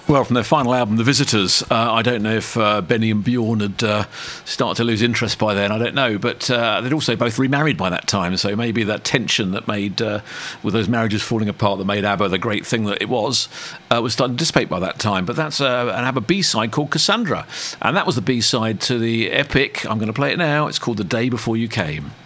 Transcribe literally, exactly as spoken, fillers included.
Well, from their final album, The Visitors, uh, I don't know if uh, Benny and Bjorn had uh, started to lose interest by then, I don't know, but uh, they'd also both remarried by that time, so maybe that tension that made, uh, with those marriages falling apart, that made ABBA the great thing that it was, uh, was starting to dissipate by that time. But that's uh, an ABBA B-side called Cassandra, and that was the B-side to the epic, I'm going to play it now, it's called The Day Before You Came.